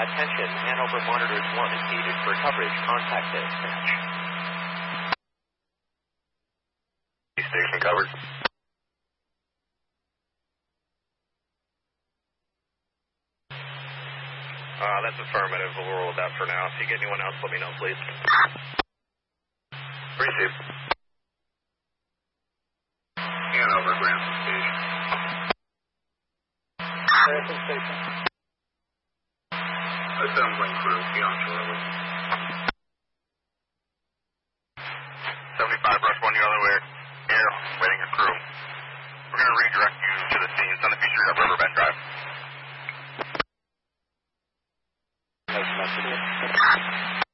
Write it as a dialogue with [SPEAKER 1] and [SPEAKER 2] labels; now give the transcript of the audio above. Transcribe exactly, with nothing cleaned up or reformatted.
[SPEAKER 1] Attention, Hanover Monitors one is needed for coverage. Contact dispatch.
[SPEAKER 2] Station covered. Uh, that's affirmative. We'll roll with that for now. If you get anyone else, let me know, please. Receive. Hanover, Grantham Station.
[SPEAKER 3] Grantham Station.
[SPEAKER 2] Assembling crew, be on shortly. seventy-five, Rush one, you're on the way. Air, waiting your crew. We're going to redirect you to the scene, Sunapee Street up Riverbend Drive.
[SPEAKER 3] Nice message.